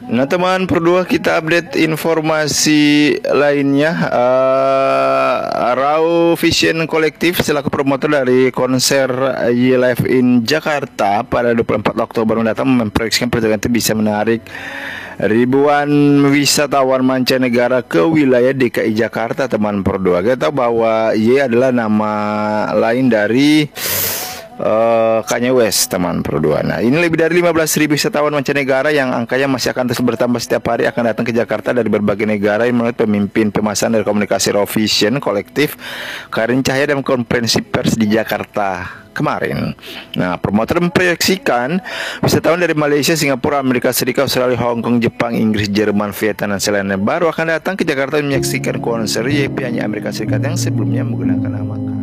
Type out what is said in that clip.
Nah teman berdua, kita update informasi lainnya. Raw Vision Collective selaku promotor dari konser Y Live in Jakarta pada 24 Oktober mendatang memproyeksikan pertunjukan itu bisa menarik ribuan wisatawan mancanegara ke wilayah DKI Jakarta. Teman berdua, kita tahu bahwa Y adalah nama lain dari Kanye West, teman berdua. Nah, ini lebih dari 15.000 wisatawan mancanegara yang angkanya masih akan terus bertambah setiap hari akan datang ke Jakarta dari berbagai negara yang menurut pemimpin pemasaran dari komunikasi Raw Vision Collective, Karin Cahya, dalam konferensi pers di Jakarta kemarin. Nah, promotor memproyeksikan wisatawan dari Malaysia, Singapura, Amerika Serikat, Australia, Hong Kong, Jepang, Inggris, Jerman, Vietnam, dan selainnya baru akan datang ke Jakarta menyaksikan konser YP hanya Amerika Serikat yang sebelumnya menggunakan nama